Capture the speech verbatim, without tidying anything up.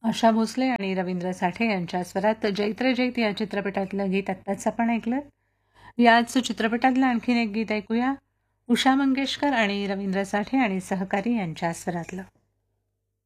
आशा भोसले आणि रवींद्र साठे यांच्या स्वरात जैत्र जैत या चित्रपटातलं गीत आत्ताच आपण ऐकलं. याच चित्रपटातलं आणखीन एक गीत ऐकूया, उषा मंगेशकर आणि रवींद्र साठे आणि सहकारी यांच्या स्वरातलं.